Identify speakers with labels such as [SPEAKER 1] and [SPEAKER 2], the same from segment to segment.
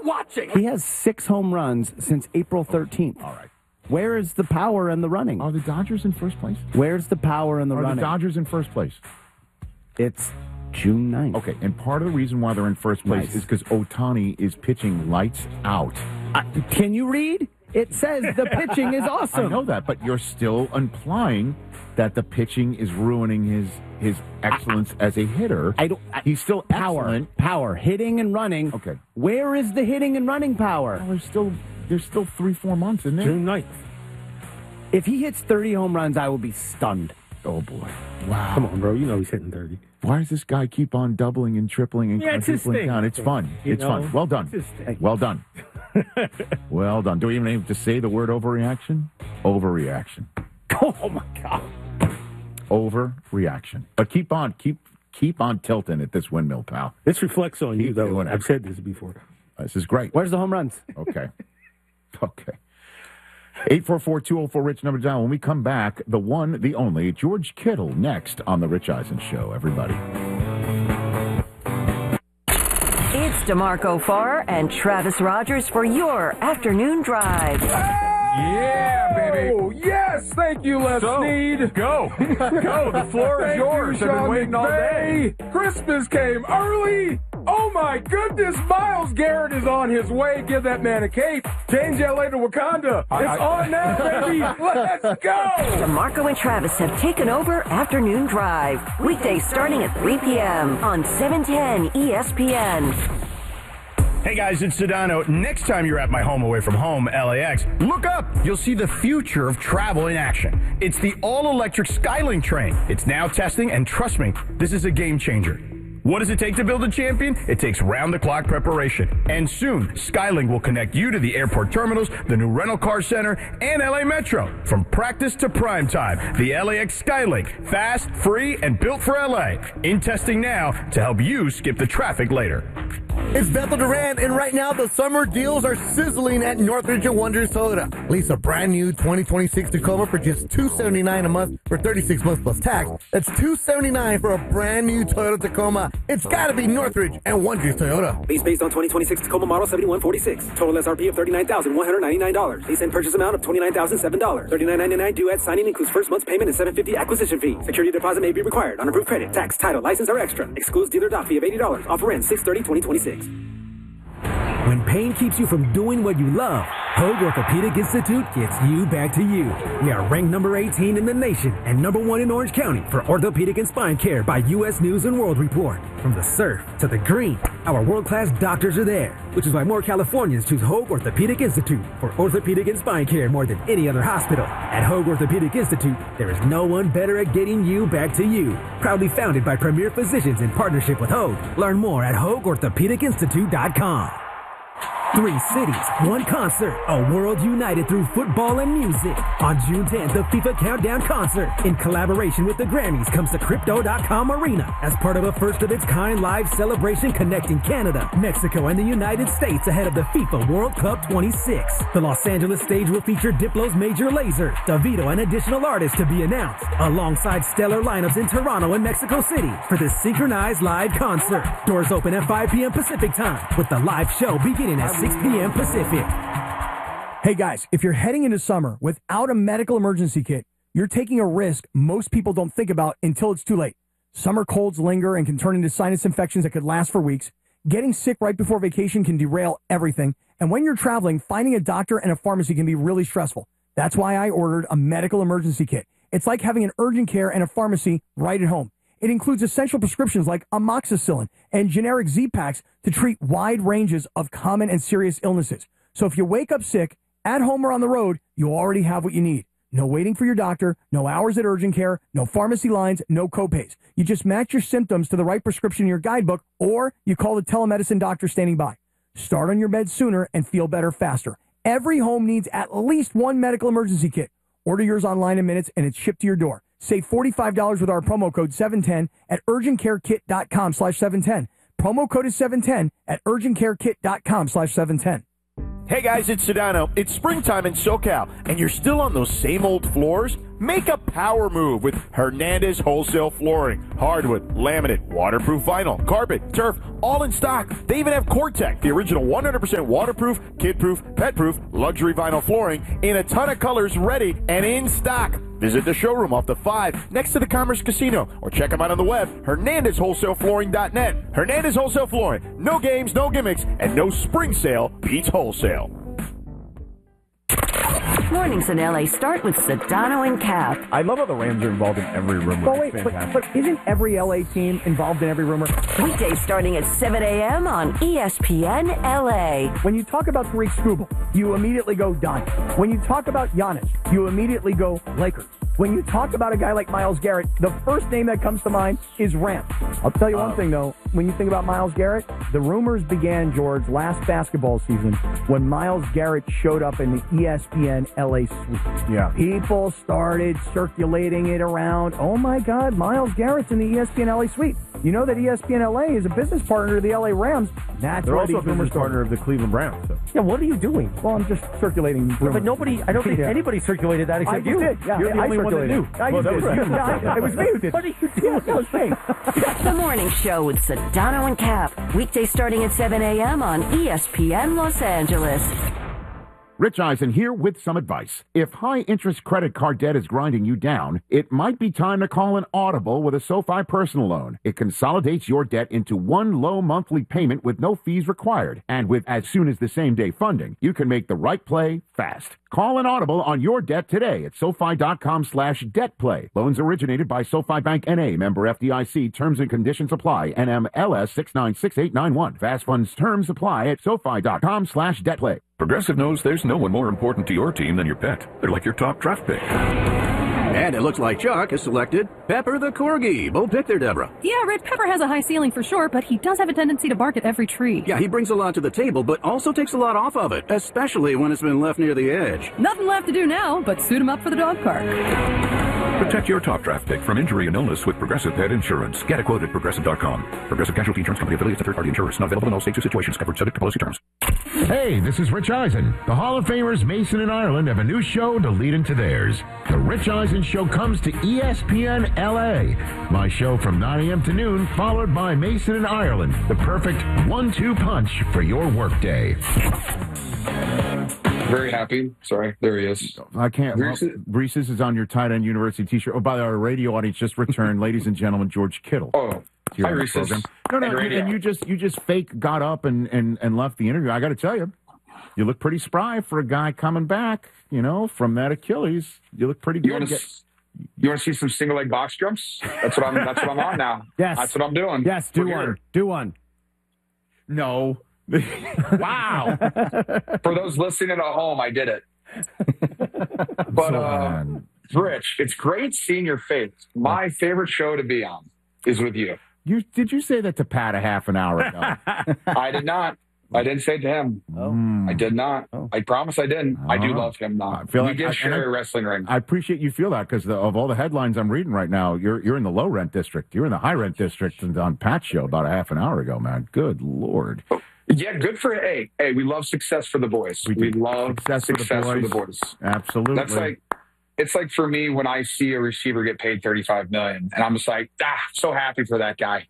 [SPEAKER 1] watching.
[SPEAKER 2] He has 6 home runs since April 13th.
[SPEAKER 3] All right.
[SPEAKER 2] Where is the power and the running?
[SPEAKER 3] Are the Dodgers in first place?
[SPEAKER 2] Where's the power and the running?
[SPEAKER 3] Are the Dodgers in first place?
[SPEAKER 2] It's June 9th.
[SPEAKER 3] Okay, and part of the reason why they're in first place is because Ohtani is pitching lights out.
[SPEAKER 2] Can you read? It says the pitching is awesome.
[SPEAKER 3] I know that, but you're still implying that the pitching is ruining his excellence as a hitter. He's still excellent.
[SPEAKER 2] Power, hitting and running.
[SPEAKER 3] Okay.
[SPEAKER 2] Where is the hitting and running power?
[SPEAKER 3] Well, there's still 3-4 months in there.
[SPEAKER 1] June 9th.
[SPEAKER 2] If he hits 30 home runs, I will be stunned.
[SPEAKER 3] Oh, boy.
[SPEAKER 1] Wow. Come on, bro. You know he's hitting 30.
[SPEAKER 3] Why does this guy keep on doubling and tripling and quadrupling down? It's fun. It's fun. Well done. Well done. Well done. Do we even need to say the word overreaction? Overreaction.
[SPEAKER 2] Oh, my God.
[SPEAKER 3] Overreaction. But keep on tilting at this windmill, pal.
[SPEAKER 1] This reflects on you, though.
[SPEAKER 3] doing it.
[SPEAKER 1] I've said this before.
[SPEAKER 3] This is great.
[SPEAKER 2] Where's the home runs?
[SPEAKER 3] Okay. 844-204-RICH, number down. When we come back, the one, the only, George Kittle next on The Rich Eisen Show. Everybody.
[SPEAKER 4] It's DeMarco Farr and Travis Rogers for your afternoon drive.
[SPEAKER 5] Yeah, baby.
[SPEAKER 6] Oh, yes. Thank you, Les Snead.
[SPEAKER 5] Go. Go. The floor is yours. I've been waiting all day.
[SPEAKER 6] Christmas came early. Oh, my goodness. Myles Garrett is on his way. Give that man a cape. Change LA to Wakanda. It's on now, baby. Let's go.
[SPEAKER 4] DeMarco and Travis have taken over Afternoon Drive. Weekdays starting at 3 p.m. on 710 ESPN.
[SPEAKER 7] Hey guys, it's Sedano. Next time you're at my home away from home, LAX, look up. You'll see the future of travel in action. It's the all-electric Skylink train. It's now testing, and trust me, this is a game changer. What does it take to build a champion? It takes round-the-clock preparation. And soon, Skylink will connect you to the airport terminals, the new rental car center, and LA Metro. From practice to prime time, the LAX Skylink. Fast, free, and built for LA. In testing now to help you skip the traffic later.
[SPEAKER 8] It's Bethel Durant, and right now the summer deals are sizzling at Northridge and Wonders Toyota. Lease a brand new 2026 Tacoma for just $279 a month for 36 months plus tax. That's $279 for a brand new Toyota Tacoma. It's got to be Northridge and Wonders Toyota.
[SPEAKER 9] Lease based on 2026 Tacoma model 7146. Total SRP of $39,199. Lease and purchase amount of $29,007. $39.99 due at signing includes first month's payment and $750 acquisition fee. Security deposit may be required on approved credit. Tax, title, license are extra. Excludes dealer dock fee of $80. Offer ends 6/30/2026.
[SPEAKER 10] When pain keeps you from doing what you love, Hoag Orthopedic Institute gets you back to you. We are ranked number 18 in the nation and number 1 in Orange County for orthopedic and spine care by U.S. News and World Report. From the surf to the green, our world-class doctors are there, which is why more Californians choose Hoag Orthopedic Institute for orthopedic and spine care more than any other hospital. At Hoag Orthopedic Institute, there is no one better at getting you back to you. Proudly founded by premier physicians in partnership with Hoag. Learn more at HoagOrthopedicInstitute.com. 3 cities, 1 concert, a world united through football and music. On June 10th, the FIFA Countdown Concert, in collaboration with the Grammys, comes to Crypto.com Arena as part of a first-of-its-kind live celebration connecting Canada, Mexico, and the United States ahead of the FIFA World Cup 26. The Los Angeles stage will feature Diplo's Major Lazer, Davido, and additional artists to be announced, alongside stellar lineups in Toronto and Mexico City for this synchronized live concert. Doors open at 5 p.m. Pacific time, with the live show beginning at 6 p.m. Pacific.
[SPEAKER 11] Hey guys, if you're heading into summer without a medical emergency kit, you're taking a risk most people don't think about until it's too late. Summer colds linger and can turn into sinus infections that could last for weeks. Getting sick right before vacation can derail everything. And when you're traveling, finding a doctor and a pharmacy can be really stressful. That's why I ordered a medical emergency kit. It's like having an urgent care and a pharmacy right at home. It includes essential prescriptions like amoxicillin and generic Z-Paks to treat wide ranges of common and serious illnesses. So if you wake up sick, at home or on the road, you already have what you need. No waiting for your doctor, no hours at urgent care, no pharmacy lines, no copays. You just match your symptoms to the right prescription in your guidebook, or you call the telemedicine doctor standing by. Start on your meds sooner and feel better faster. Every home needs at least 1 medical emergency kit. Order yours online in minutes and it's shipped to your door. Save $45 with our promo code 710 at urgentcarekit.com/710. Promo code is 710 at urgentcarekit.com/710.
[SPEAKER 3] Hey guys, it's Sedano. It's springtime in SoCal, and you're still on those same old floors? Make a power move with Hernandez Wholesale Flooring. Hardwood, laminate, waterproof vinyl, carpet, turf, all in stock. They even have Cortec, the original 100% waterproof, kid-proof, pet-proof, luxury vinyl flooring in a ton of colors ready and in stock. Visit the showroom off the 5 next to the Commerce Casino or check them out on the web, HernandezWholesaleFlooring.net. Hernandez Wholesale Flooring. No games, no gimmicks, and no spring sale beats wholesale.
[SPEAKER 4] Mornings in LA start with Sedano and Cap.
[SPEAKER 5] I love how the Rams are involved in every rumor.
[SPEAKER 11] Oh, wait, but isn't every LA team involved in every rumor?
[SPEAKER 4] Weekdays starting at 7 a.m. on ESPN LA.
[SPEAKER 11] When you talk about Tariq Skubal, you immediately go Don. When you talk about Giannis, you immediately go Lakers. When you talk about a guy like Myles Garrett, the first name that comes to mind is Rams. I'll tell you one thing, though. When you think about Myles Garrett, the rumors began, George, last basketball season when Myles Garrett showed up in the ESPN LA suite.
[SPEAKER 5] Yeah.
[SPEAKER 11] People started circulating it around. Oh, my God, Myles Garrett's in the ESPN LA suite. You know that ESPN LA is a business partner of the LA Rams. That's
[SPEAKER 5] They're
[SPEAKER 11] where
[SPEAKER 5] also a
[SPEAKER 11] these rumors
[SPEAKER 5] business partner of the Cleveland Browns. So.
[SPEAKER 1] Yeah, what are you doing?
[SPEAKER 11] Well, I'm just circulating rumors.
[SPEAKER 1] But nobody, I don't think anybody circulated that except you.
[SPEAKER 11] Did. Yeah,
[SPEAKER 1] You're the only one that knew.
[SPEAKER 11] Well, that was you. It was me who did.
[SPEAKER 1] What are you doing?
[SPEAKER 11] That was me.
[SPEAKER 4] The Morning Show with Sedano and Cap. Weekdays starting at 7 a.m. on ESPN Los Angeles.
[SPEAKER 3] Rich Eisen here with some advice. If high-interest credit card debt is grinding you down, it might be time to call an Audible with a SoFi personal loan. It consolidates your debt into one low monthly payment with no fees required. And with as soon as the same-day funding, you can make the right play fast. Call an Audible on your debt today at SoFi.com/debtplay. Loans originated by SoFi Bank N.A. Member FDIC. Terms and conditions apply. NMLS 6968891. Fast funds terms apply at SoFi.com/debtplay.
[SPEAKER 12] Progressive knows there's no one more important to your team than your pet. They're like your top draft pick.
[SPEAKER 13] And it looks like Chuck has selected Pepper the Corgi. Bold pick there, Deborah.
[SPEAKER 14] Yeah, Red Pepper has a high ceiling for sure, but he does have a tendency to bark at every tree.
[SPEAKER 13] Yeah, he brings a lot to the table, but also takes a lot off of it, especially when it's been left near the edge.
[SPEAKER 14] Nothing left to do now but suit him up for the dog park.
[SPEAKER 12] Protect your top draft pick from injury and illness with Progressive Pet Insurance. Get a quote at Progressive.com. Progressive Casualty Insurance Company affiliates of third-party insurers. Not available in all states or situations. Covered subject to policy terms.
[SPEAKER 3] Hey, this is Rich Eisen. The Hall of Famers Mason and Ireland have a new show to lead into theirs. The Rich Eisen Show comes to ESPN LA. My show from 9 a.m. to noon, followed by Mason and Ireland. The perfect 1-2 punch for your workday.
[SPEAKER 15] Very happy. Sorry, there he is.
[SPEAKER 3] I can't. Reese's is on your tight end University T-shirt. Oh, by the way, our radio audience just returned, ladies and gentlemen, George Kittle.
[SPEAKER 15] Oh, hi, Reese's.
[SPEAKER 3] No, and you just fake got up and left the interview. I got to tell you, you look pretty spry for a guy coming back. You know, from that Achilles, you look pretty good.
[SPEAKER 15] You want to see some single leg box jumps? That's what I'm on now.
[SPEAKER 2] Yes,
[SPEAKER 15] that's what I'm doing.
[SPEAKER 2] Yes, do one. Do one.
[SPEAKER 3] No. Wow.
[SPEAKER 15] For those listening at home, I did it. But Rich, it's great seeing your face. My favorite show to be on is with you.
[SPEAKER 3] Did you say that to Pat a half an hour ago?
[SPEAKER 15] I did not. I didn't say it to him. I did not. I promise I didn't. I do love him now. We did share a wrestling ring.
[SPEAKER 3] I appreciate you feel that because of all the headlines I'm reading right now, you're in the low rent district. You're in the high rent district on Pat's show about a half an hour ago, man. Good Lord.
[SPEAKER 15] Yeah, good for hey, we love success for the boys. We love success for the boys.
[SPEAKER 3] Absolutely.
[SPEAKER 15] It's like for me when I see a receiver get paid $35 million, and I'm just like, so happy for that guy.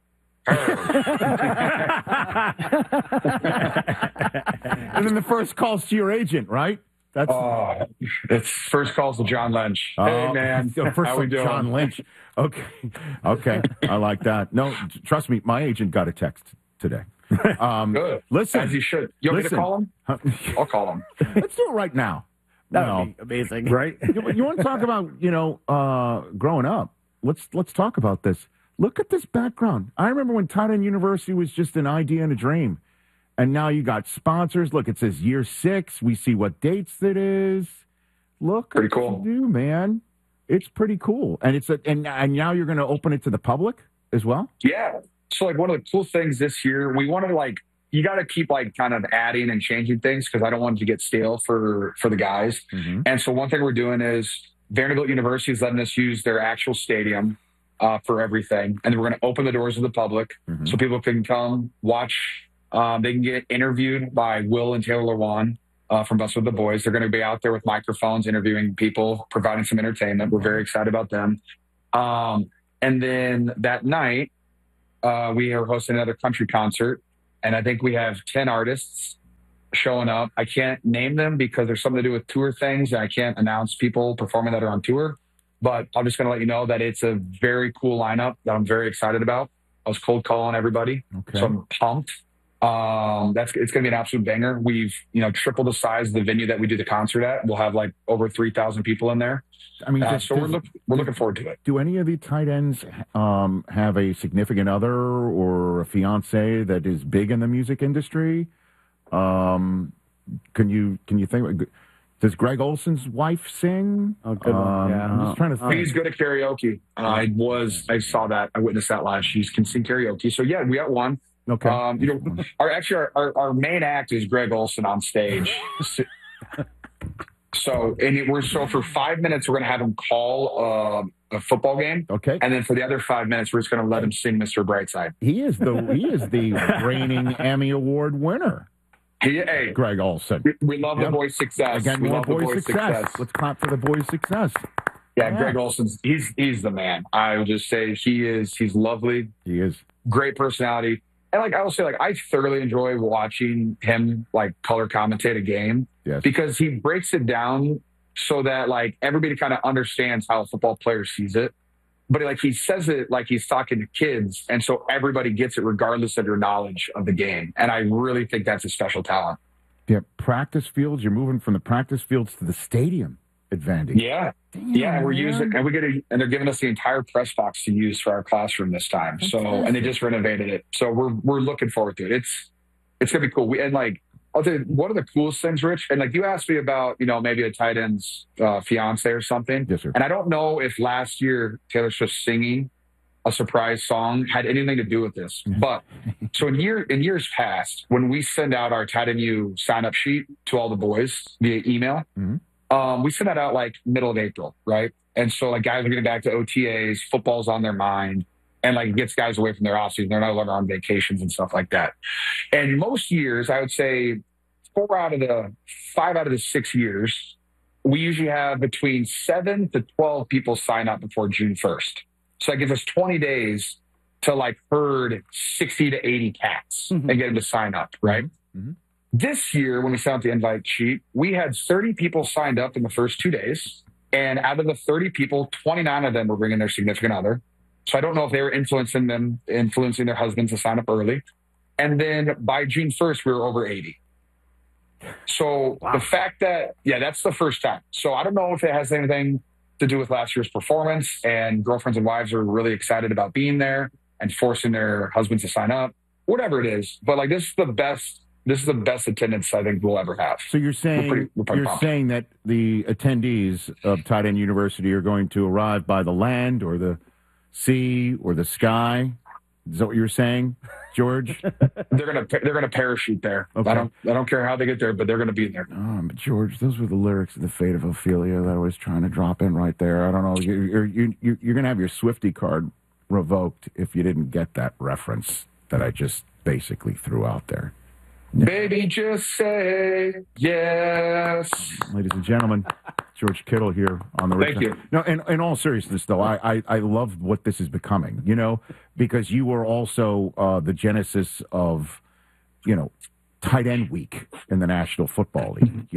[SPEAKER 3] And then the first call's to your agent, right?
[SPEAKER 15] It's first calls to John Lynch. Hey man,
[SPEAKER 3] how we doing? John Lynch. Okay, I like that. No, trust me, my agent got a text today.
[SPEAKER 15] Good.
[SPEAKER 3] Listen,
[SPEAKER 15] as you should. You want me to call him? I'll call him.
[SPEAKER 3] Let's do it right now.
[SPEAKER 2] That would be amazing, right?
[SPEAKER 3] You want to talk about growing up? Let's talk about this. Look at this background. I remember when Tight End University was just an idea and a dream, and now you got sponsors. Look, it says year 6. We see what dates it is. Look,
[SPEAKER 15] pretty cool,
[SPEAKER 3] you do, man. It's pretty cool, and and now you're going to open it to the public as well.
[SPEAKER 15] Yeah. So like one of the cool things this year, we wanted to you got to keep kind of adding and changing things because I don't want it to get stale for the guys. Mm-hmm. And so one thing we're doing is Vanderbilt University is letting us use their actual stadium for everything. And then we're going to open the doors to the public so people can come watch They can get interviewed by Will and Taylor Lewan from Bus with the Boys. They're going to be out there with microphones, interviewing people, providing some entertainment. We're very excited about them. And then that night, we are hosting another country concert, and I think we have 10 artists showing up. I can't name them because there's something to do with tour things, and I can't announce people performing that are on tour. But I'm just going to let you know that it's a very cool lineup that I'm very excited about. I was cold calling everybody, so I'm pumped. It's going to be an absolute banger. We've tripled the size of the venue that we do the concert at. We'll have like over 3,000 people in there.
[SPEAKER 16] I mean,
[SPEAKER 15] so we're looking forward to it.
[SPEAKER 16] Do any of the tight ends have a significant other or a fiance that is big in the music industry? Can you think? Does Greg Olson's wife sing?
[SPEAKER 2] Oh, good one. Yeah.
[SPEAKER 16] I'm just trying to think.
[SPEAKER 15] He's good at karaoke. I saw that. I witnessed that live. She can sing karaoke. So yeah, we got one.
[SPEAKER 16] Okay.
[SPEAKER 15] Our main act is Greg Olson on stage. So for 5 minutes, we're going to have him call a football game.
[SPEAKER 16] Okay.
[SPEAKER 15] And then for the other 5 minutes, we're just going to let him sing Mr. Brightside.
[SPEAKER 16] He is the reigning Emmy Award winner.
[SPEAKER 15] Hey,
[SPEAKER 16] Greg Olson.
[SPEAKER 15] We love the boy's success.
[SPEAKER 16] Again, we love the boy's success. Let's clap for the boy's success.
[SPEAKER 15] Yeah, Greg Olson's he's the man. I would just say he's lovely.
[SPEAKER 16] He is.
[SPEAKER 15] Great personality. And I will say, I thoroughly enjoy watching him color commentate a game.
[SPEAKER 16] Yes.
[SPEAKER 15] Because he breaks it down so that everybody kind of understands how a football player sees it. But he says it like he's talking to kids, and so everybody gets it regardless of your knowledge of the game. And I really think that's a special talent.
[SPEAKER 16] Yeah, practice fields. You're moving from the practice fields to the stadium at Vandy.
[SPEAKER 15] Yeah, and we're using, and and they're giving us the entire press box to use for our classroom this time. So, and they just renovated it. So we're looking forward to it. It's gonna be cool. I'll tell you, one of the coolest things, Rich, and you asked me about, maybe a tight end's fiance or something.
[SPEAKER 16] Yes, sir.
[SPEAKER 15] And I don't know if last year Taylor Swift singing a surprise song had anything to do with this. But so in years past, when we send out our Tight End U sign-up sheet to all the boys via email, we send that out middle of April, right? And so guys are getting back to OTAs, football's on their mind. And it gets guys away from their offseason. They're no longer on vacations and stuff like that. And most years, I would say 5 out of the 6 years, we usually have between 7 to 12 people sign up before June 1st. So that gives us 20 days to herd 60 to 80 cats and get them to sign up, right?
[SPEAKER 16] Mm-hmm.
[SPEAKER 15] This year, when we sent out the invite sheet, we had 30 people signed up in the first 2 days. And out of the 30 people, 29 of them were bringing their significant other. So I don't know if they were influencing their husbands to sign up early. And then by June 1st, we were over 80. So the fact that, that's the first time. So I don't know if it has anything to do with last year's performance, and girlfriends and wives are really excited about being there and forcing their husbands to sign up, whatever it is. But this is the best attendance I think we'll ever have.
[SPEAKER 16] So you're saying saying that the attendees of Tight End University are going to arrive by the land or the sea or the sky? Is that what you're saying, George?
[SPEAKER 15] They're gonna parachute there.
[SPEAKER 16] Okay.
[SPEAKER 15] I don't care how they get there, but they're gonna be there.
[SPEAKER 16] But George, those were the lyrics of The Fate of Ophelia that I was trying to drop in right there. I don't know. You're gonna have your Swiftie card revoked if you didn't get that reference that I just basically threw out there.
[SPEAKER 15] Baby, just say yes.
[SPEAKER 16] Ladies and gentlemen, George Kittle here on the
[SPEAKER 15] Thank you.
[SPEAKER 16] No, in all seriousness, though, I love what this is becoming, because you were also the genesis of, Tight End Week in the National Football League,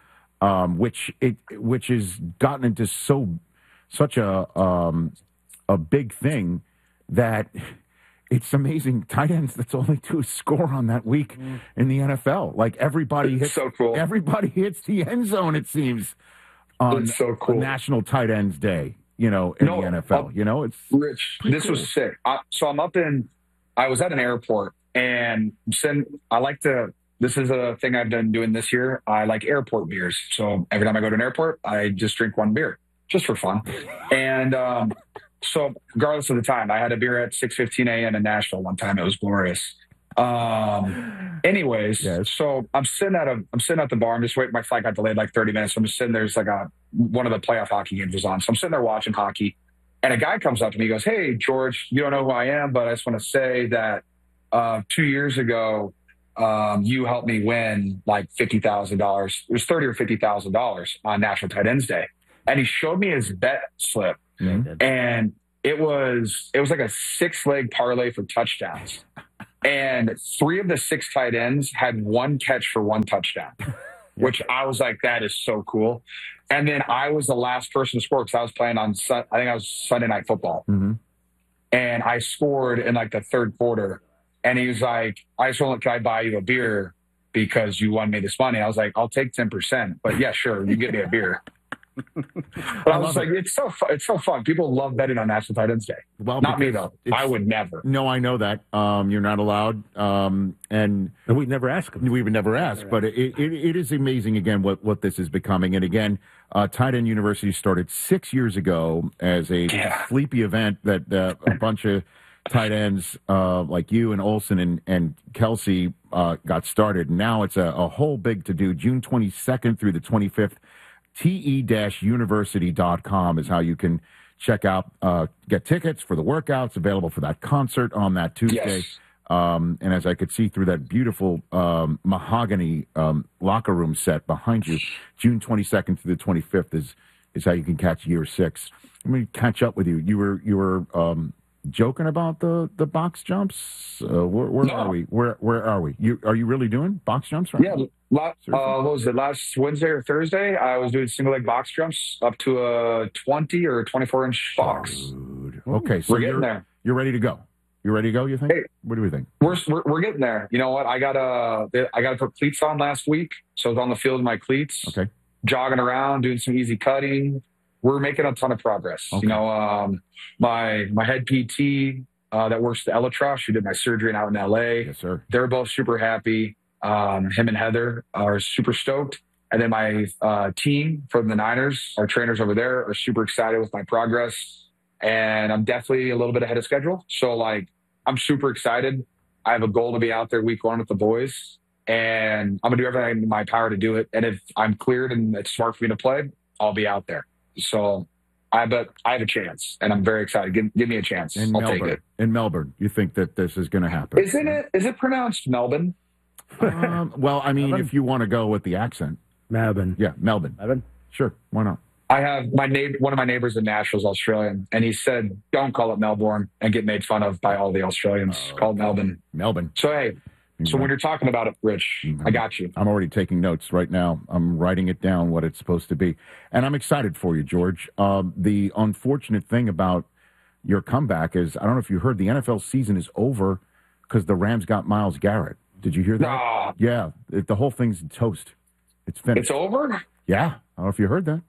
[SPEAKER 16] which has gotten into such a big thing that it's amazing. Tight ends, that's all they do is score on that week in the NFL. Everybody hits,
[SPEAKER 15] so cool.
[SPEAKER 16] Everybody hits the end zone, it seems, on
[SPEAKER 15] so cool.
[SPEAKER 16] National Tight Ends Day, in the NFL. It's
[SPEAKER 15] Rich, this was sick. So I was at an airport, and this is a thing I've been doing this year. I like airport beers. So every time I go to an airport, I just drink one beer just for fun. And, so regardless of the time, I had a beer at 6:15 a.m. in Nashville one time. It was glorious. Anyways,
[SPEAKER 16] yes.
[SPEAKER 15] So I'm sitting at the bar. I'm just waiting. My flight got delayed 30 minutes. So I'm just sitting there. It's one of the playoff hockey games was on. So I'm sitting there watching hockey, and a guy comes up to me. He goes, "Hey, George, you don't know who I am, but I just want to say that 2 years ago, you helped me win like $50,000. It was $30,000 or $50,000 on National Tight Ends Day. And he showed me his bet slip. And it was like a 6-leg parlay for touchdowns. And 3 of the 6 tight ends had 1 catch for 1 touchdown, which I was like, that is so cool. And then I was the last person to score because I was playing on, I think I was Sunday Night Football. And I scored in like the 3rd quarter. And he was like, I just want, can I buy you a beer because you won me this money? I was like, I'll take 10%, but yeah, sure, you get me a beer. But I was like, it's so fun. People love betting on National Tight Ends Day. Well, not me though. I would never.
[SPEAKER 16] No, I know that. You're not allowed. And
[SPEAKER 1] we'd never ask them.
[SPEAKER 16] We would never ask. But it is amazing again what this is becoming. And again, Tight End University started 6 years ago as a sleepy event that a bunch of tight ends like you and Olsen and Kelsey got started. Now it's a whole big to do. June 22nd through the 25th. te-university.com is how you can check out, get tickets for the workouts available for that concert on that Tuesday.
[SPEAKER 15] Yes.
[SPEAKER 16] And as I could see through that beautiful mahogany locker room set behind you, June 22nd through the 25th is how you can catch year 6. Let me catch up with you. You were joking about the box jumps. Where are we? Where are we? Are you really doing box jumps right now?
[SPEAKER 15] What was it, last Wednesday or Thursday? I was doing single leg box jumps up to a 20 or 24-inch box.
[SPEAKER 16] Okay, so
[SPEAKER 15] we're getting there.
[SPEAKER 16] You're ready to go. You ready to go? You think?
[SPEAKER 15] Hey,
[SPEAKER 16] what do we think?
[SPEAKER 15] We're getting there. You know what? I got to put cleats on last week, so I was on the field in my cleats.
[SPEAKER 16] Okay.
[SPEAKER 15] Jogging around, doing some easy cutting. We're making a ton of progress. Okay. You know, my head PT that works at EleTrust, who did my surgery out in LA.
[SPEAKER 16] Yes, sir.
[SPEAKER 15] They're both super happy. Him and Heather are super stoked. And then my team from the Niners, our trainers over there, are super excited with my progress. And I'm definitely a little bit ahead of schedule. So, like, I'm super excited. I have a goal to be out there week 1 with the boys. And I'm going to do everything in my power to do it. And if I'm cleared and it's smart for me to play, I'll be out there. So I have a chance, and I'm very excited. Give me a chance. I'll take it.
[SPEAKER 16] In Melbourne, you think that this is going to happen?
[SPEAKER 15] Is it pronounced Melbourne?
[SPEAKER 16] Well, I mean, if you want to go with the accent.
[SPEAKER 1] Melbourne.
[SPEAKER 16] Yeah, Melbourne. Sure, why not?
[SPEAKER 15] I have one of my neighbors in Nashville is Australian, and he said, don't call it Melbourne and get made fun of by all the Australians. Call it Melbourne.
[SPEAKER 16] Melbourne.
[SPEAKER 15] So, hey, so when you're talking about it, Rich, I got you.
[SPEAKER 16] I'm already taking notes right now. I'm writing it down, what it's supposed to be. And I'm excited for you, George. The unfortunate thing about your comeback is, I don't know if you heard, the NFL season is over because the Rams got Myles Garrett. Did you hear that?
[SPEAKER 15] No.
[SPEAKER 16] Yeah, the whole thing's toast. It's finished.
[SPEAKER 15] It's over?
[SPEAKER 16] Yeah. I don't know if you heard that.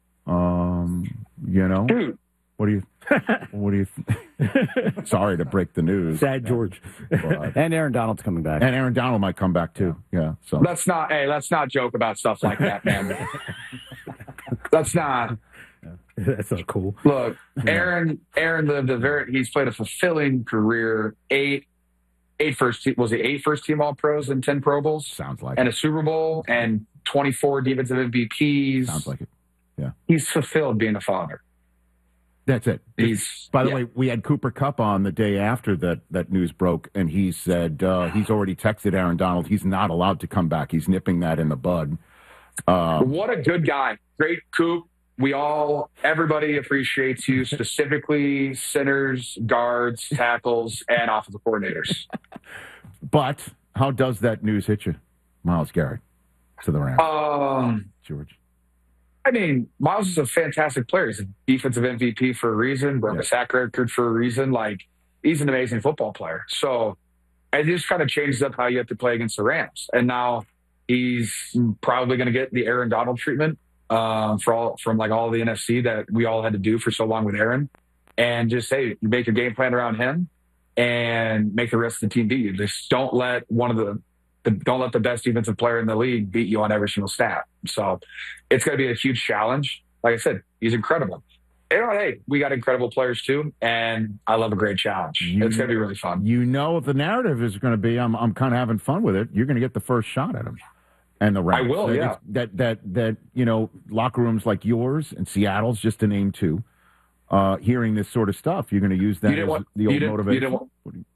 [SPEAKER 16] You know.
[SPEAKER 15] Dude.
[SPEAKER 16] What do you sorry to break the news.
[SPEAKER 1] Sad George.
[SPEAKER 2] And Aaron Donald's coming back.
[SPEAKER 16] And Aaron Donald might come back too. Yeah. So
[SPEAKER 15] let's not joke about stuff like that, man. That's not
[SPEAKER 1] cool.
[SPEAKER 15] Look, Aaron lived he's played a fulfilling career. 8 first team All Pros and 10 Pro Bowls.
[SPEAKER 16] Sounds like
[SPEAKER 15] and
[SPEAKER 16] it.
[SPEAKER 15] A Super Bowl and 24 defensive MVPs.
[SPEAKER 16] Sounds like it. Yeah.
[SPEAKER 15] He's fulfilled being a father.
[SPEAKER 16] That's it. By the way, we had Cooper Kupp on the day after that news broke, and he said he's already texted Aaron Donald. He's not allowed to come back. He's nipping that in the bud.
[SPEAKER 15] What a good guy. Great Coop. Everybody appreciates you, specifically centers, guards, tackles, and offensive coordinators.
[SPEAKER 16] But how does that news hit you, Myles Garrett, to the Rams? George.
[SPEAKER 15] I mean, Myles is a fantastic player. He's a defensive MVP for a reason, broke a sack record for a reason. Like, he's an amazing football player. So it just kind of changes up how you have to play against the Rams. And now he's probably going to get the Aaron Donald treatment from all the NFC that we all had to do for so long with Aaron. And just say, you make your game plan around him and make the rest of the team beat you. Just don't let don't let the best defensive player in the league beat you on every single snap. So it's going to be a huge challenge. Like I said, he's incredible. Hey, we got incredible players too, and I love a great challenge. It's going to be really fun.
[SPEAKER 16] You know, the narrative is going to be, I'm kind of having fun with it. You're going to get the first shot at him. And the Rams.
[SPEAKER 15] I will, yeah.
[SPEAKER 16] That you know, locker rooms like yours and Seattle's, just to name 2, hearing this sort of stuff, you're going to use that as the old motivation.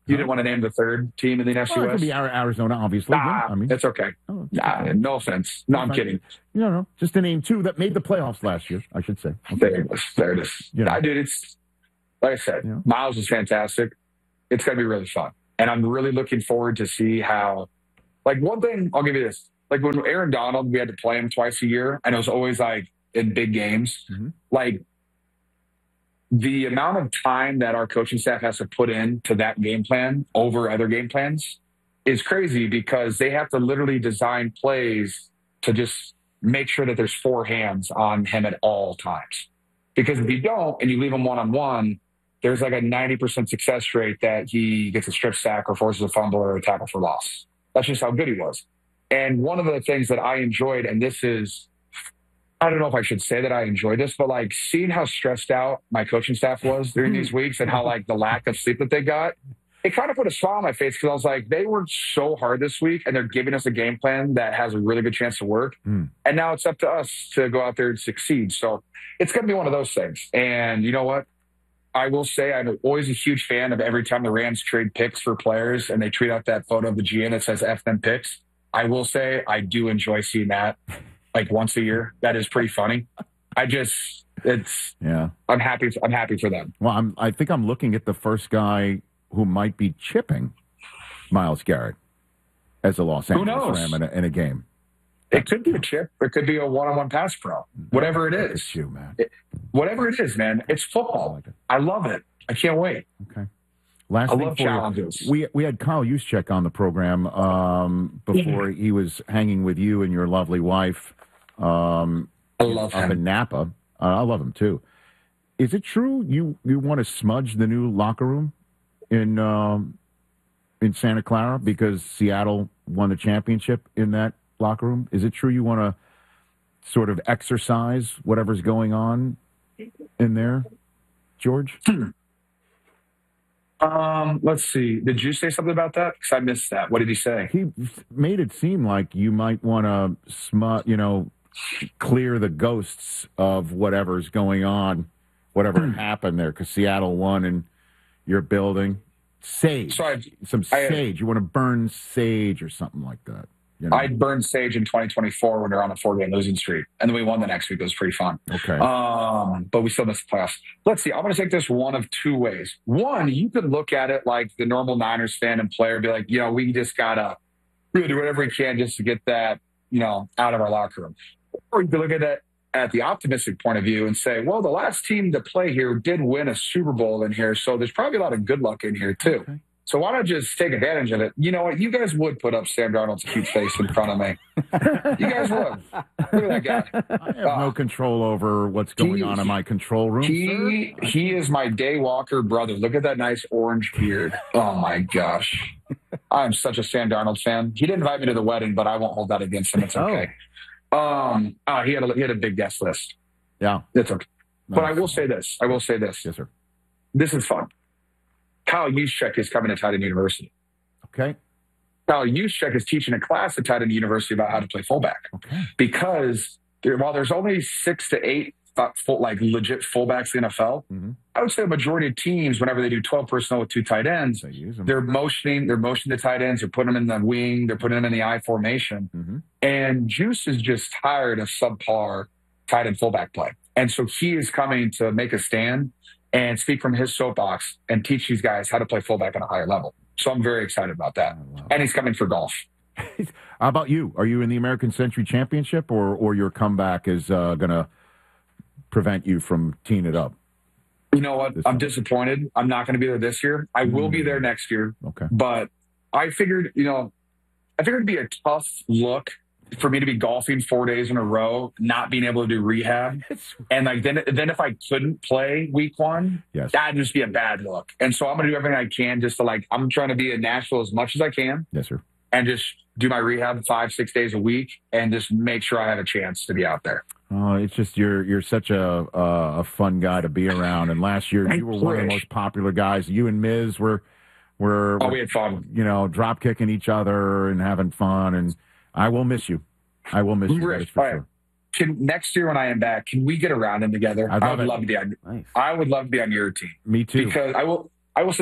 [SPEAKER 15] You didn't want to name the third team in the NFC
[SPEAKER 16] Well, it could
[SPEAKER 15] West?
[SPEAKER 16] be Arizona, obviously.
[SPEAKER 15] Nah,
[SPEAKER 16] I mean,
[SPEAKER 15] it's okay. No offense. No, I'm kidding.
[SPEAKER 16] No. Just to name two that made the playoffs last year, I should say.
[SPEAKER 15] There it is. There it is.
[SPEAKER 16] Yeah.
[SPEAKER 15] Nah, dude, it's like I said, Miles is fantastic. It's going to be really fun. And I'm really looking forward to see how, like, one thing, I'll give you this. Like, when Aaron Donald, we had to play him twice a year, and it was always, like, in big games. Like, the amount of time that our coaching staff has to put into that game plan over other game plans is crazy because they have to literally design plays to just make sure that there's four hands on him at all times. Because if you don't and you leave him one-on-one, there's like a 90% success rate that he gets a strip sack or forces a fumble or a tackle for loss. That's just how good he was. And one of the things that I enjoyed, and this is, I don't know if I should say that I enjoyed this, but like seeing how stressed out my coaching staff was during these weeks and how like the lack of sleep that they got, it kind of put a smile on my face because I was like, they worked so hard this week and they're giving us a game plan that has a really good chance to work. And now it's up to us to go out there and succeed. So it's going to be one of those things. And you know what? I will say I'm always a huge fan of every time the Rams trade picks for players and they tweet out that photo of the GM that says F them picks. I will say I do enjoy seeing that like once a year. That is pretty funny. I'm happy for them.
[SPEAKER 16] Well, I think I'm looking at the first guy who might be chipping Myles Garrett as a Los Angeles Ram in a game.
[SPEAKER 15] It could be a chip. It could be a one-on-one pass pro. Whatever it is.
[SPEAKER 16] It's you, man.
[SPEAKER 15] Whatever it is, man. It's football. I love it. I can't wait.
[SPEAKER 16] Okay. Last
[SPEAKER 15] I
[SPEAKER 16] thing
[SPEAKER 15] love
[SPEAKER 16] for you.
[SPEAKER 15] challenges.
[SPEAKER 16] We had Kyle Juszczyk on the program before he was hanging with you and your lovely wife
[SPEAKER 15] I love
[SPEAKER 16] up
[SPEAKER 15] him.
[SPEAKER 16] in Napa. I love him too. Is it true you want to smudge the new locker room in Santa Clara because Seattle won the championship in that locker room? Is it true you want to sort of exercise whatever's going on in there, George?
[SPEAKER 15] Let's see. Did you say something about that? Because I missed that. What did he say?
[SPEAKER 16] He made it seem like you might want to clear the ghosts of whatever's going on, whatever happened there, because Seattle won in your building. Sage. Sage. You want to burn sage or something like that. You know?
[SPEAKER 15] I burned sage in 2024 when we were on a 4-game losing streak, and then we won the next week. It was pretty fun.
[SPEAKER 16] Okay.
[SPEAKER 15] But we still missed the playoffs. Let's see. I'm going to take this one of two ways. One, you could look at it like the normal Niners fan and player, be like, we just got to really do whatever we can just to get that, out of our locker room. Or you could look at it at the optimistic point of view and say, well, the last team to play here did win a Super Bowl in here, so there's probably a lot of good luck in here too. Okay. So why not just take advantage of it? You know what? You guys would put up Sam Darnold's cute face in front of me. You guys would. Look at that guy.
[SPEAKER 16] I have no control over what's going on in my control room.
[SPEAKER 15] He is my day walker brother. Look at that nice orange beard. Oh my gosh. I'm such a Sam Darnold fan. He didn't invite me to the wedding, but I won't hold that against him. It's okay. He had a big guest list.
[SPEAKER 16] Yeah.
[SPEAKER 15] It's okay. But I will say this.
[SPEAKER 16] Yes, sir.
[SPEAKER 15] This is fun. Kyle Juszczyk is coming to Titan University.
[SPEAKER 16] Okay.
[SPEAKER 15] Kyle Juszczyk is teaching a class at Titan University about how to play fullback.
[SPEAKER 16] Okay.
[SPEAKER 15] Because while there's only 6 to 8 legit fullbacks in the NFL, I would say a majority of teams, whenever they do 12 personnel with 2 tight ends, they're motioning the tight ends, they're putting them in the wing, they're putting them in the I formation. And Juice is just tired of subpar tight end fullback play. And so he is coming to make a stand and speak from his soapbox and teach these guys how to play fullback on a higher level. So I'm very excited about that. And he's coming for golf.
[SPEAKER 16] How about you? Are you in the American Century Championship or your comeback is going to prevent you from teeing it up?
[SPEAKER 15] You know what? I'm disappointed. I'm not going to be there this year. I will be there next year.
[SPEAKER 16] Okay.
[SPEAKER 15] But I figured it'd be a tough look for me to be golfing 4 days in a row, not being able to do rehab. And then if I couldn't play week 1, that'd just be a bad look. And so I'm going to do everything I can just to I'm trying to be in Nashville as much as I can.
[SPEAKER 16] Yes, sir.
[SPEAKER 15] And just do my rehab 5-6 days a week and just make sure I have a chance to be out there.
[SPEAKER 16] Oh, it's just you're such a fun guy to be around. And last year you were one of the most popular guys. You and Miz we
[SPEAKER 15] had fun.
[SPEAKER 16] Drop kicking each other and having fun. And I will miss you. I will miss you. That is for sure.
[SPEAKER 15] Next year when I am back, can we get around him together? I would love to be on. Nice. I would love to be on your team.
[SPEAKER 16] Me too.
[SPEAKER 15] Because I will say this: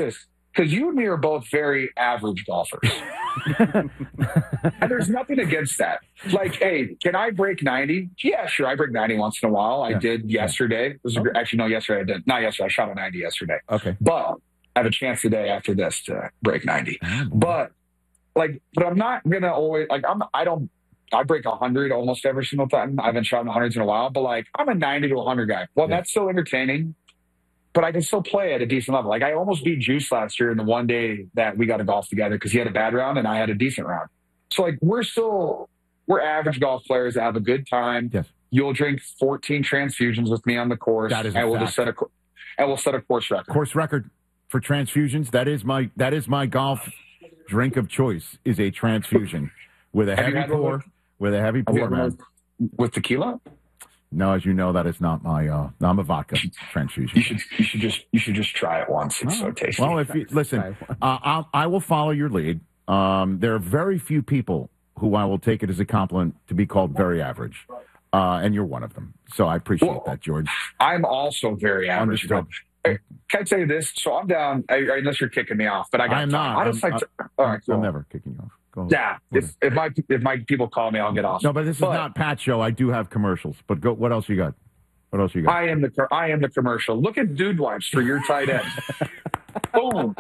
[SPEAKER 15] because you and me are both very average golfers. And there's nothing against that. Like, hey, can I break 90? Yeah, sure. I break 90 once in a while. I did yesterday. Actually, no, yesterday I didn't. Not yesterday. I shot a 90 yesterday.
[SPEAKER 16] Okay.
[SPEAKER 15] But I have a chance today after this to break 90. But I'm not going to always, I break 100 almost every single time. I haven't shot in the hundreds in a while, but I'm a 90 to 100 guy. Well, that's still entertaining, but I can still play at a decent level. I almost beat Juice last year in the one day that we got to golf together because he had a bad round and I had a decent round. So we're average golf players that have a good time.
[SPEAKER 16] Yes.
[SPEAKER 15] You'll drink 14 transfusions with me on the course.
[SPEAKER 16] That is
[SPEAKER 15] and we'll set a course record.
[SPEAKER 16] Course record for transfusions. That is my golf drink of choice, is a transfusion with a heavy pour. With a heavy pour, man.
[SPEAKER 15] With tequila?
[SPEAKER 16] No, as you know, that is not my. I'm a vodka transfusion.
[SPEAKER 15] You should just try it once. It's so tasty.
[SPEAKER 16] Well, if you listen, I will follow your lead. There are very few people who I will take it as a compliment to be called very average, and you're one of them. So I appreciate that, George.
[SPEAKER 15] I'm also very average.
[SPEAKER 16] Understood.
[SPEAKER 15] Can I tell you this? So I'm down, unless you're kicking me off, but I got
[SPEAKER 16] I'm not.
[SPEAKER 15] All right, cool.
[SPEAKER 16] I'm never kicking you off.
[SPEAKER 15] Yeah, if my people call me, I'll get off.
[SPEAKER 16] No, but this is not Pat's show. I do have commercials. But go. What else you got? I am the commercial. Look at Dude Wipes for your tight end. Boom.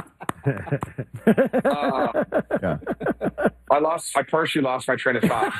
[SPEAKER 16] Yeah.
[SPEAKER 15] I partially lost my train of thought,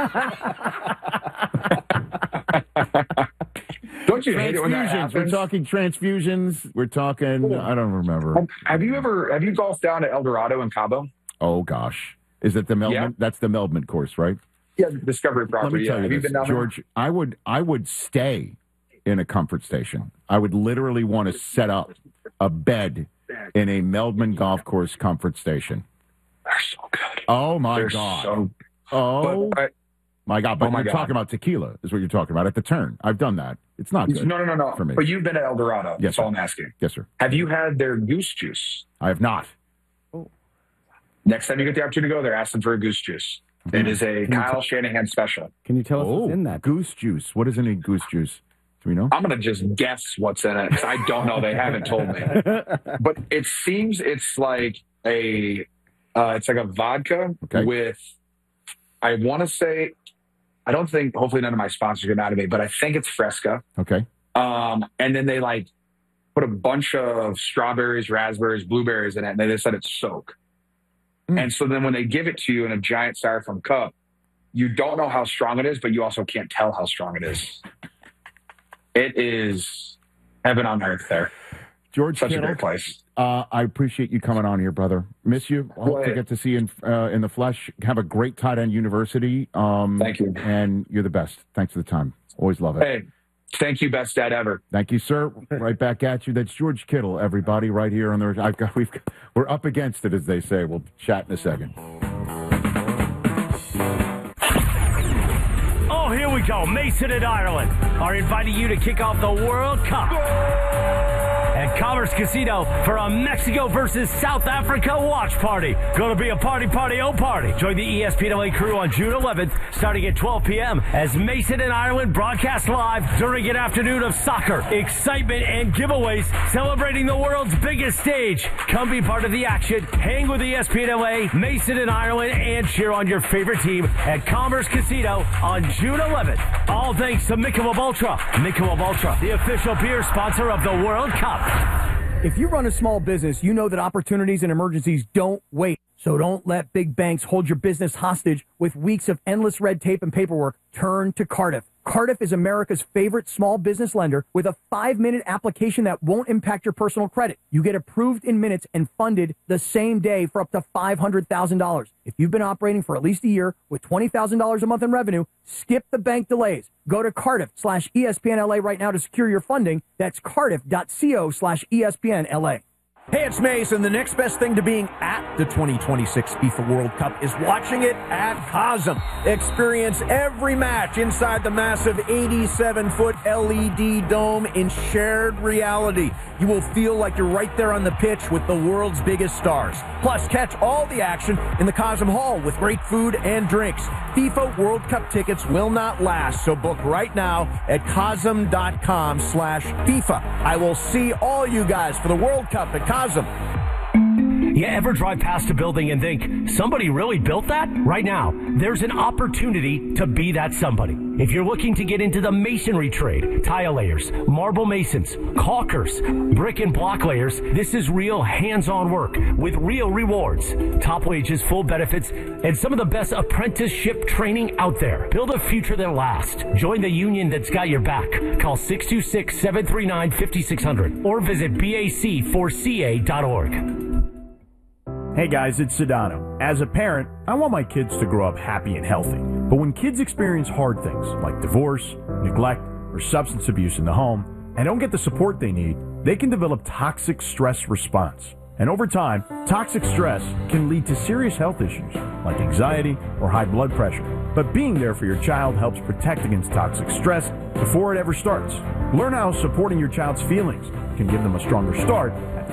[SPEAKER 15] but don't you hate it when that happens?
[SPEAKER 16] We're talking transfusions. We're talking. I don't remember.
[SPEAKER 15] Have you golfed down at El Dorado in Cabo?
[SPEAKER 16] Oh gosh. Is it the Meldman?
[SPEAKER 15] Yeah.
[SPEAKER 16] That's the Meldman course, right?
[SPEAKER 15] Yeah, Discovery property.
[SPEAKER 16] Let me tell you
[SPEAKER 15] Have
[SPEAKER 16] this,
[SPEAKER 15] you been down
[SPEAKER 16] George.
[SPEAKER 15] there?
[SPEAKER 16] I would stay in a comfort station. I would literally want to set up a bed in a Meldman golf course comfort station.
[SPEAKER 15] They're so good.
[SPEAKER 16] Oh my
[SPEAKER 15] They're
[SPEAKER 16] God.
[SPEAKER 15] So,
[SPEAKER 16] my God. But you're
[SPEAKER 15] God.
[SPEAKER 16] talking about tequila is what you're talking about at the turn. I've done that. It's not good.
[SPEAKER 15] No.
[SPEAKER 16] For me.
[SPEAKER 15] But you've been to El Dorado.
[SPEAKER 16] Yes,
[SPEAKER 15] That's
[SPEAKER 16] sir.
[SPEAKER 15] all I'm asking.
[SPEAKER 16] Yes, sir.
[SPEAKER 15] Have you had their goose juice?
[SPEAKER 16] I have not.
[SPEAKER 15] Next time you get the opportunity to go there, ask them for a goose juice. It is a Kyle Shanahan special.
[SPEAKER 2] Can you tell us what's in that?
[SPEAKER 16] Goose juice. What is in a goose juice? Do we know?
[SPEAKER 15] I'm going to just guess what's in it because I don't know. They haven't told me. But it seems it's like a vodka with, I want to say, I don't think, hopefully none of my sponsors get mad at me, but I think it's Fresca.
[SPEAKER 16] Okay.
[SPEAKER 15] And then they put a bunch of strawberries, raspberries, blueberries in it, and they just let it soak. And so then when they give it to you in a giant styrofoam cup, you don't know how strong it is, but you also can't tell how strong it is. It is heaven on earth there.
[SPEAKER 16] George
[SPEAKER 15] Such
[SPEAKER 16] Kittle,
[SPEAKER 15] a great place.
[SPEAKER 16] I appreciate you coming on here, brother. Miss you. Hope to get to see you in the flesh. Have a great tight end university.
[SPEAKER 15] Thank you.
[SPEAKER 16] And you're the best. Thanks for the time. Always love it.
[SPEAKER 15] Hey, thank you, best dad ever.
[SPEAKER 16] Thank you, sir. Right back at you. That's George Kittle, everybody, right here on the. We're up against it, as they say. We'll chat in a second.
[SPEAKER 17] Oh, here we go. Mason and Ireland are inviting you to kick off the World Cup at Commerce Casino for a Mexico versus South Africa watch party. Gonna be a party, oh party. Join the ESPNLA crew on June 11th, starting at 12 p.m. as Mason and Ireland broadcast live during an afternoon of soccer, excitement, and giveaways celebrating the world's biggest stage. Come be part of the action, hang with ESPNLA, Mason and Ireland, and cheer on your favorite team at Commerce Casino on June 11th. All thanks to Michelob Ultra. Michelob Ultra, the official beer sponsor of the World Cup.
[SPEAKER 11] If you run a small business, you know that opportunities and emergencies don't wait. So don't let big banks hold your business hostage with weeks of endless red tape and paperwork. Turn to Cardiff. Cardiff is America's favorite small business lender with a 5-minute application that won't impact your personal credit. You get approved in minutes and funded the same day for up to $500,000. If you've been operating for at least a year with $20,000 a month in revenue, skip the bank delays. Go to Cardiff/ESPNLA right now to secure your funding. That's Cardiff.co/ESPNLA.
[SPEAKER 18] Hey, it's Mason. The next best thing to being at the 2026 FIFA World Cup is watching it at Cosm. Experience every match inside the massive 87-foot LED dome in shared reality. You will feel like you're right there on the pitch with the world's biggest stars. Plus, catch all the action in the Cosm Hall with great food and drinks. FIFA World Cup tickets will not last, so book right now at Cosm.com/FIFA. I will see all you guys for the World Cup at Cosm.
[SPEAKER 17] You ever drive past a building and think, somebody really built that? Right now, there's an opportunity to be that somebody. If you're looking to get into the masonry trade, tile layers, marble masons, caulkers, brick and block layers, this is real hands-on work with real rewards, top wages, full benefits, and some of the best apprenticeship training out there. Build a future that lasts. Join the union that's got your back. Call 626-739-5600 or visit BAC4CA.org.
[SPEAKER 18] Hey guys, it's Sedano. As a parent, I want my kids to grow up happy and healthy. But when kids experience hard things like divorce, neglect, or substance abuse in the home, and don't get the support they need, they can develop toxic stress response. And over time, toxic stress can lead to serious health issues like anxiety or high blood pressure. But being there for your child helps protect against toxic stress before it ever starts. Learn how supporting your child's feelings can give them a stronger start at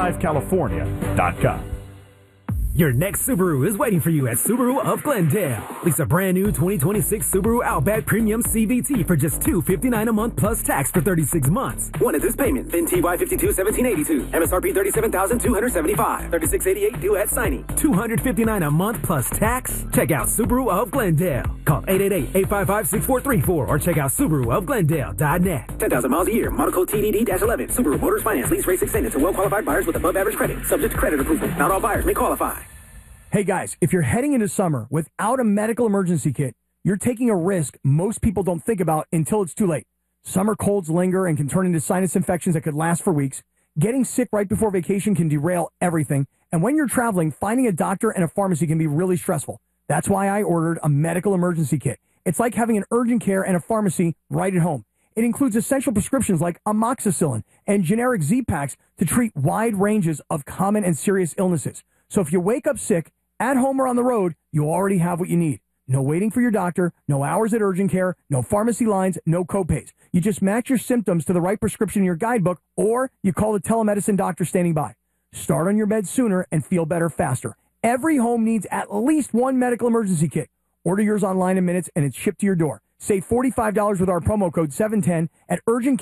[SPEAKER 18] first5california.com.
[SPEAKER 10] Your next Subaru is waiting for you at Subaru of Glendale. Lease a brand new 2026 Subaru Outback Premium CVT for just $259 a month plus tax for 36 months.
[SPEAKER 9] One interest payment, then TY52 1782. MSRP $37,275. $3688 due at signing.
[SPEAKER 10] $259 a month plus tax? Check out Subaru of Glendale. Call 888-855-6434 or check out SubaruofGlendale.net.
[SPEAKER 9] 10,000 miles a year. Model code TDD-11. Subaru Motors Finance. Lease rates extended to well-qualified buyers with above average credit. Subject to credit approval. Not all buyers may qualify.
[SPEAKER 11] Hey guys, if you're heading into summer without a medical emergency kit, you're taking a risk most people don't think about until it's too late. Summer colds linger and can turn into sinus infections that could last for weeks. Getting sick right before vacation can derail everything. And when you're traveling, finding a doctor and a pharmacy can be really stressful. That's why I ordered a medical emergency kit. It's like having an urgent care and a pharmacy right at home. It includes essential prescriptions like amoxicillin and generic Z-Packs to treat wide ranges of common and serious illnesses. So if you wake up sick, at home or on the road, you already have what you need. No waiting for your doctor, no hours at urgent care, no pharmacy lines, no copays. You just match your symptoms to the right prescription in your guidebook, or you call the telemedicine doctor standing by. Start on your bed sooner and feel better faster. Every home needs at least one medical emergency kit. Order yours online in minutes and it's shipped to your door. Save $45 with our promo code 710 at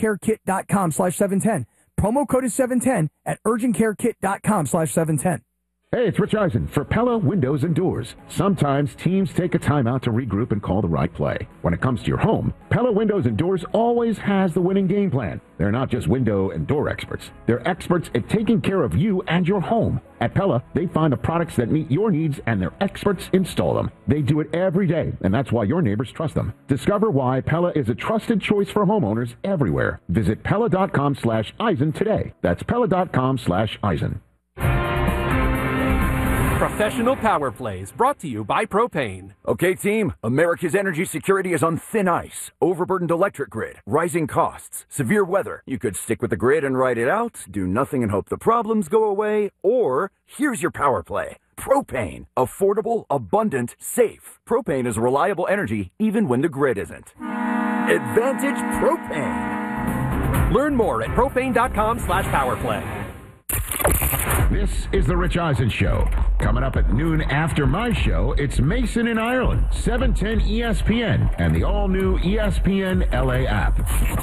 [SPEAKER 11] urgentcarekit.com/710. Promo code is 710 at urgentcarekit.com/710.
[SPEAKER 12] Hey, it's Rich Eisen for Pella Windows and Doors. Sometimes teams take a timeout to regroup and call the right play. When it comes to your home, Pella Windows and Doors always has the winning game plan. They're not just window and door experts. They're experts at taking care of you and your home. At Pella, they find the products that meet your needs and their experts install them. They do it every day, and that's why your neighbors trust them. Discover why Pella is a trusted choice for homeowners everywhere. Visit Pella.com/Eisen today. That's Pella.com/Eisen.
[SPEAKER 19] Professional Power Plays, brought to you by Propane.
[SPEAKER 20] Okay, team, America's energy security is on thin ice. Overburdened electric grid, rising costs, severe weather. You could stick with the grid and ride it out, do nothing and hope the problems go away, or here's your power play. Propane. Affordable, abundant, safe. Propane is reliable energy even when the grid isn't. Advantage Propane.
[SPEAKER 19] Learn more at propane.com/powerplay.
[SPEAKER 12] This is the Rich Eisen Show. Coming up at noon after my show, it's Mason in Ireland, 710 ESPN, and the all-new ESPN LA app.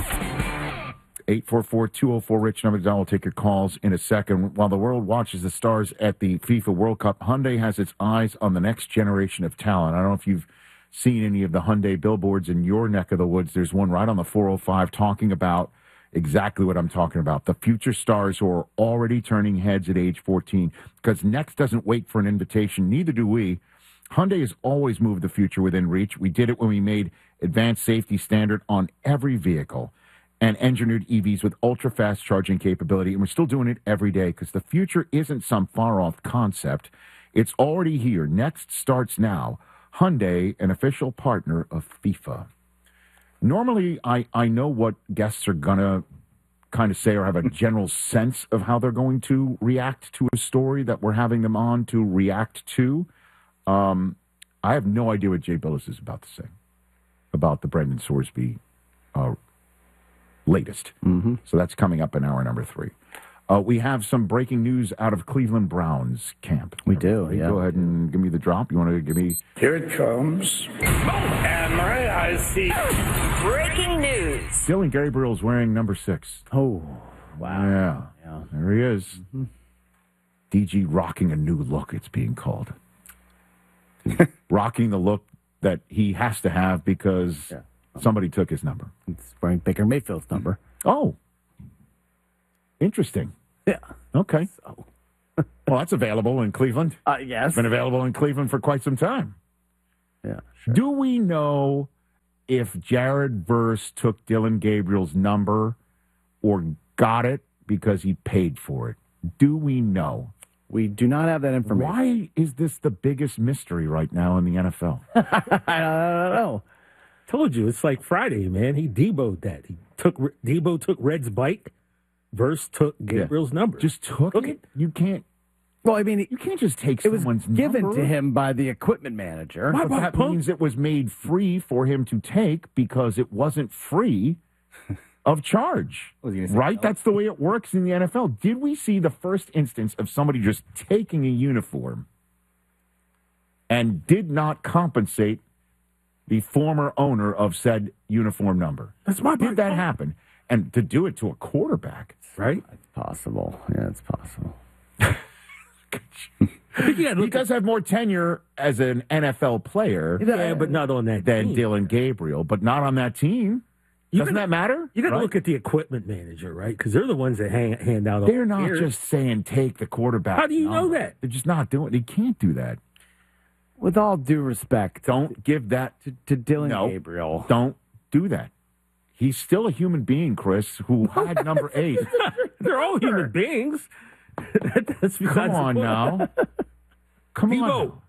[SPEAKER 12] 844-204-RICH. Number I'll take your calls in a second. While the world watches the stars at the FIFA World Cup, Hyundai has its eyes on the next generation of talent. I don't know if you've seen any of the Hyundai billboards in your neck of the woods. There's one right on the 405 talking about exactly what I'm talking about. The future stars who are already turning heads at age 14. Because next doesn't wait for an invitation. Neither do we. Hyundai has always moved the future within reach. We did it when we made advanced safety standard on every vehicle and engineered EVs with ultra-fast charging capability. And we're still doing it every day because the future isn't some far-off concept. It's already here. Next starts now. Hyundai, an official partner of FIFA. Normally, I know what guests are going to kind of say or have a general sense of how they're going to react to a story that we're having them on to react to. I have no idea what Jay Billis is about to say about the Brendan Sorsby latest. Mm-hmm. So that's coming up in hour number 3. We have some breaking news out of Cleveland Browns camp.
[SPEAKER 2] We do, yeah.
[SPEAKER 12] Go ahead and give me the drop. You want to give me...
[SPEAKER 21] Here it comes. And my eyes see...
[SPEAKER 4] Breaking news.
[SPEAKER 12] Dylan Gabriel's wearing number 6.
[SPEAKER 2] Oh, wow.
[SPEAKER 12] Yeah. There he is. Mm-hmm. DG rocking a new look, it's being called. Rocking the look that he has to have because somebody took his number.
[SPEAKER 2] It's wearing Baker Mayfield's number.
[SPEAKER 12] Oh. Interesting.
[SPEAKER 2] Yeah.
[SPEAKER 12] Okay. Well, that's available in Cleveland.
[SPEAKER 2] Yes.
[SPEAKER 12] It's been available in Cleveland for quite some time.
[SPEAKER 2] Yeah, sure.
[SPEAKER 12] Do we know if Jared Verse took Dylan Gabriel's number or got it because he paid for it? Do we know?
[SPEAKER 2] We do not have that information.
[SPEAKER 12] Why is this the biggest mystery right now in the NFL?
[SPEAKER 2] I don't know.
[SPEAKER 1] Told you, it's like Friday, man. He Debo'd that. Debo took Red's bike. Verse took Gabriel's number.
[SPEAKER 12] Just took it? You can't.
[SPEAKER 2] Well, I mean,
[SPEAKER 12] you can't just take
[SPEAKER 2] it was
[SPEAKER 12] someone's
[SPEAKER 2] given
[SPEAKER 12] number.
[SPEAKER 2] to him by the equipment manager.
[SPEAKER 12] But that means it was made free for him to take because it wasn't free of charge. Right? That's the way it works in the NFL. Did we see the first instance of somebody just taking a uniform and did not compensate the former owner of said uniform number?
[SPEAKER 1] That's my
[SPEAKER 12] Did that happen? And to do it to a quarterback, right?
[SPEAKER 2] It's possible. Yeah, it's possible.
[SPEAKER 12] He does have more tenure as an NFL player.
[SPEAKER 1] Yeah, but not on that
[SPEAKER 12] than
[SPEAKER 1] team.
[SPEAKER 12] Dylan Gabriel, but not on that team. Doesn't that matter?
[SPEAKER 1] You got to look at the equipment manager, right? Because they're the ones that hand out all
[SPEAKER 12] They're
[SPEAKER 1] the
[SPEAKER 12] not
[SPEAKER 1] gear.
[SPEAKER 12] just saying take the quarterback.
[SPEAKER 1] How do you know that?
[SPEAKER 12] They're just not doing it. They can't do that.
[SPEAKER 2] With all due respect,
[SPEAKER 12] don't give that
[SPEAKER 2] to Dylan Gabriel.
[SPEAKER 12] Don't do that. He's still a human being, Chris, who had number 8.
[SPEAKER 1] They're all human beings.
[SPEAKER 12] Come on now. Come on.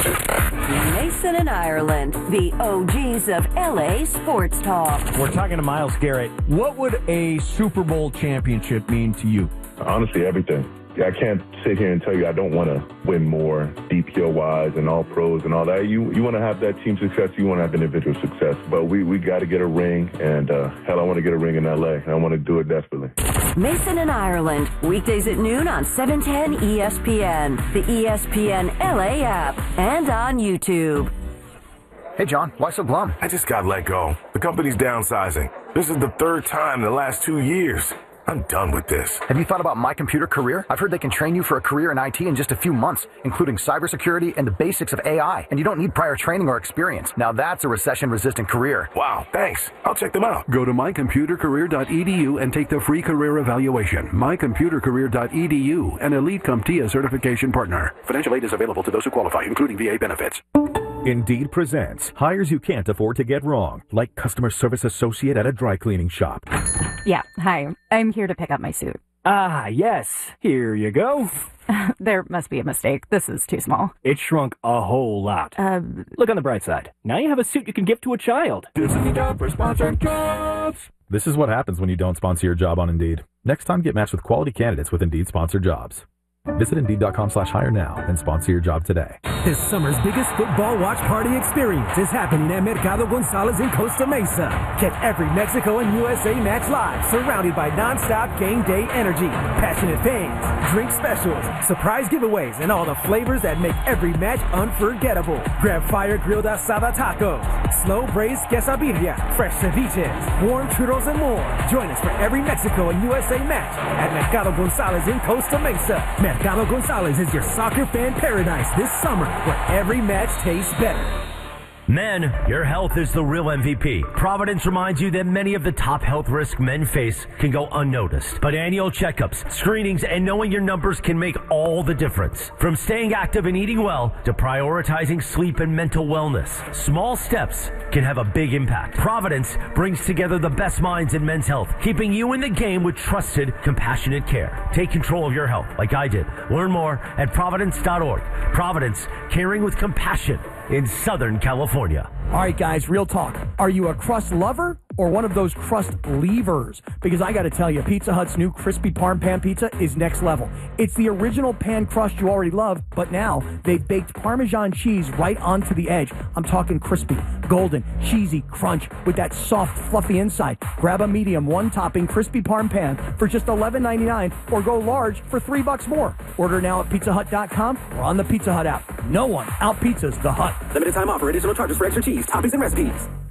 [SPEAKER 4] Mason and Ireland, the OGs of LA sports talk.
[SPEAKER 18] We're talking to Myles Garrett. What would a Super Bowl championship mean to you?
[SPEAKER 6] Honestly, everything. I can't sit here and tell you I don't want to win more DPO-wise and all pros and all that. You want to have that team success. You want to have individual success. But we got to get a ring, and hell, I want to get a ring in L.A., and I want to do it desperately.
[SPEAKER 4] Mason and Ireland, weekdays at noon on 710 ESPN, the ESPN LA app, and on YouTube.
[SPEAKER 22] Hey, John, why so glum? I just got let go. The company's downsizing. This is the 3rd time in the last 2 years. I'm done with this.
[SPEAKER 23] Have you thought about My Computer Career? I've heard they can train you for a career in IT in just a few months, including cybersecurity and the basics of AI. And you don't need prior training or experience. Now that's a recession-resistant career.
[SPEAKER 22] Wow, thanks. I'll check them out.
[SPEAKER 24] Go to mycomputercareer.edu and take the free career evaluation. mycomputercareer.edu, an Elite CompTIA certification partner. Financial aid is available to those who qualify, including VA benefits.
[SPEAKER 25] Indeed presents hires you can't afford to get wrong, like customer service associate at a dry cleaning shop.
[SPEAKER 26] Yeah, hi. I'm here to pick up my suit.
[SPEAKER 10] Ah, yes. Here you go.
[SPEAKER 26] There must be a mistake. This is too small.
[SPEAKER 10] It shrunk a whole lot. Look on the bright side. Now you have a suit you can give to a child.
[SPEAKER 25] This is the job for sponsored jobs. This is what happens when you don't sponsor your job on Indeed. Next time, get matched with quality candidates with Indeed sponsored jobs. Visit Indeed.com/hire now and sponsor your job today.
[SPEAKER 10] This summer's biggest football watch party experience is happening at Mercado Gonzalez in Costa Mesa. Catch every Mexico and USA match live, surrounded by nonstop game day energy, passionate fans, drink specials, surprise giveaways, and all the flavors that make every match unforgettable. Grab fire-grilled asada tacos, slow-braised quesadilla, fresh ceviches, warm churros, and more. Join us for every Mexico and USA match at Mercado Gonzalez in Costa Mesa. Mercado Gonzalez is your soccer fan paradise this summer, where every match tastes better.
[SPEAKER 17] Men, your health is the real MVP. Providence reminds you that many of the top health risks men face can go unnoticed. But annual checkups, screenings, and knowing your numbers can make all the difference. From staying active and eating well to prioritizing sleep and mental wellness, small steps can have a big impact. Providence brings together the best minds in men's health, keeping you in the game with trusted, compassionate care. Take control of your health like I did. Learn more at Providence.org. Providence, caring with compassion in Southern California.
[SPEAKER 11] All right, guys, real talk. Are you a crust lover or one of those crust leavers? Because I got to tell you, Pizza Hut's new crispy parm pan pizza is next level. It's the original pan crust you already love, but now they've baked Parmesan cheese right onto the edge. I'm talking crispy, golden, cheesy crunch with that soft, fluffy inside. Grab a medium, one-topping crispy parm pan for just $11.99 or go large for $3 more. Order now at PizzaHut.com or on the Pizza Hut app. No one out-pizzas the Hut.
[SPEAKER 9] Limited time offer. Additional charges for extra cheese, toppings, and recipes.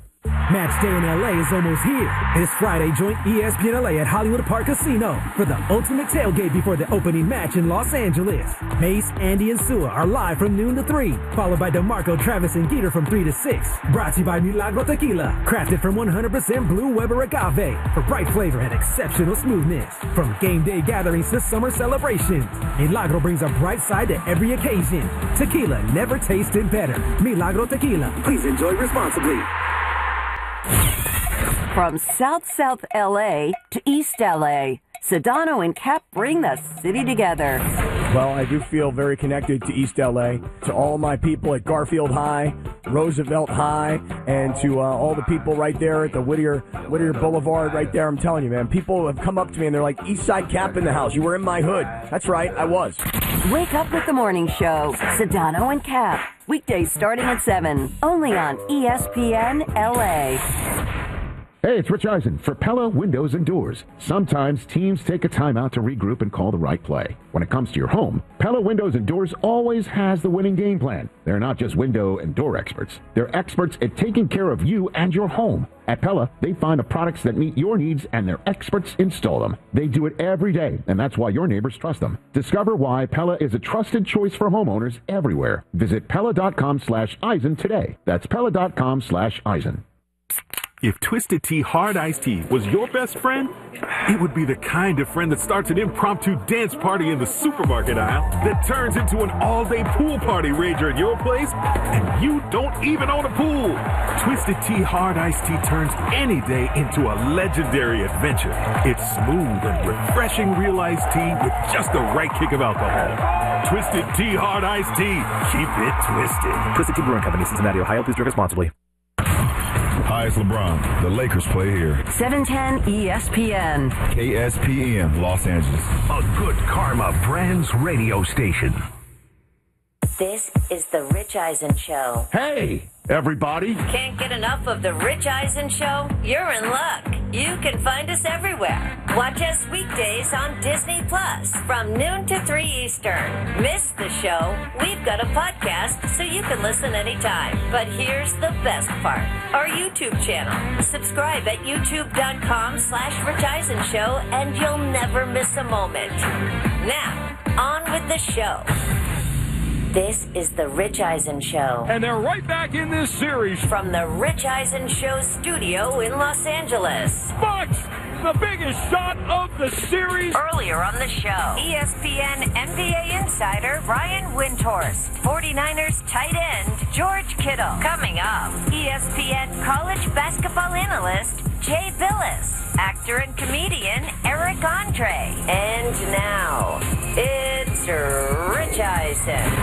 [SPEAKER 10] Match day in LA is almost here. This Friday, join ESPN LA at Hollywood Park Casino for the ultimate tailgate before the opening match in Los Angeles. Mace, Andy, and Sua are live from noon to 3, followed by DeMarco, Travis, and Dieter from 3 to 6. Brought to you by Milagro Tequila, crafted from 100% Blue Weber agave for bright flavor and exceptional smoothness. From game day gatherings to summer celebrations, Milagro brings a bright side to every occasion. Tequila never tasted better. Milagro Tequila.
[SPEAKER 9] Please enjoy responsibly.
[SPEAKER 4] From South LA to East LA, Sedano and Cap bring the city together.
[SPEAKER 11] Well, I do feel very connected to East LA, to all my people at Garfield High, Roosevelt High, and to all the people right there at the Whittier Boulevard right there. I'm telling you, man, people have come up to me and they're like, East Side Cap in the house. You were in my hood. That's right, I was.
[SPEAKER 4] Wake up with the morning show, Sedano and Cap. Weekdays starting at 7, only on ESPN LA.
[SPEAKER 16] Hey, it's Rich Eisen for Pella Windows and Doors. Sometimes teams take a timeout to regroup and call the right play. When it comes to your home, Pella Windows and Doors always has the winning game plan. They're not just window and door experts. They're experts at taking care of you and your home. At Pella, they find the products that meet your needs and their experts install them. They do it every day, and that's why your neighbors trust them. Discover why Pella is a trusted choice for homeowners everywhere. Visit Pella.com/Eisen today. That's Pella.com/Eisen.
[SPEAKER 3] If Twisted Tea Hard Iced Tea was your best friend, it would be the kind of friend that starts an impromptu dance party in the supermarket aisle that turns into an all-day pool party rager at your place, and you don't even own a pool. Twisted Tea Hard Iced Tea turns any day into a legendary adventure. It's smooth and refreshing real iced tea with just the right kick of alcohol. Twisted Tea Hard Iced Tea. Keep it twisted.
[SPEAKER 25] Twisted Tea Brewing Company, Cincinnati, Ohio. Please drink responsibly.
[SPEAKER 5] Hi, it's LeBron. The Lakers play here.
[SPEAKER 4] 710 ESPN.
[SPEAKER 5] KSPN, Los Angeles.
[SPEAKER 7] A Good Karma Brands radio station.
[SPEAKER 8] This is the Rich Eisen Show.
[SPEAKER 5] Hey, everybody.
[SPEAKER 8] Can't get enough of the Rich Eisen Show? You're in luck. You can find us everywhere. Watch us weekdays on Disney Plus from noon to 3 Eastern. Miss the show? We've got a podcast so you can listen anytime. But here's the best part. Our YouTube channel. Subscribe at youtube.com/Rich Eisen Show and you'll never miss a moment. Now, on with the show. This is the Rich Eisen Show.
[SPEAKER 13] And they're right back in this series.
[SPEAKER 8] From the Rich Eisen Show studio in Los Angeles.
[SPEAKER 13] Fox, the biggest shot of the series.
[SPEAKER 8] Earlier on the show, ESPN NBA insider Brian Windhorst. 49ers tight end George Kittle. Coming up, ESPN college basketball analyst Jay Billis. Actor and comedian Eric Andre. And now, it's Rich Eisen.